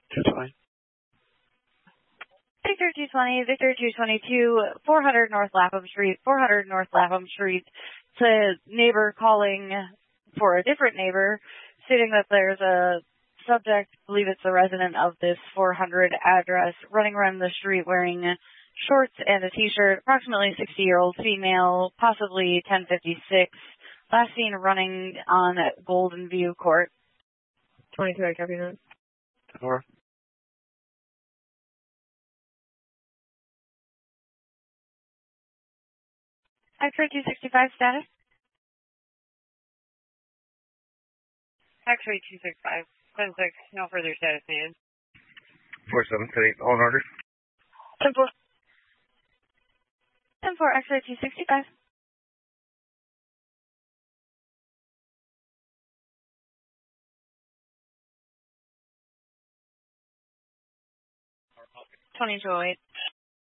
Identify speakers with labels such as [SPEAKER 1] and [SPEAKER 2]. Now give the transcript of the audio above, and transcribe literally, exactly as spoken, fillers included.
[SPEAKER 1] two twenty.
[SPEAKER 2] Victor two twenty, Victor two twenty-two, four hundred North Lapham Street, four hundred North Lapham Street. It's a neighbor calling for a different neighbor, stating that there's a subject, I believe it's a resident of this four hundred address, running around the street wearing shorts and a t-shirt, approximately sixty-year-old female, possibly ten fifty-six, last seen running on Golden View Court.
[SPEAKER 3] twenty-two, I copy that.
[SPEAKER 1] Four.
[SPEAKER 2] X-ray two sixty-five status.
[SPEAKER 4] X-ray two sixty-five, ten six, no further status needed.
[SPEAKER 5] four seven eight, all in order.
[SPEAKER 2] ten four. ten four, X-ray two sixty-five. twenty-two oh eight.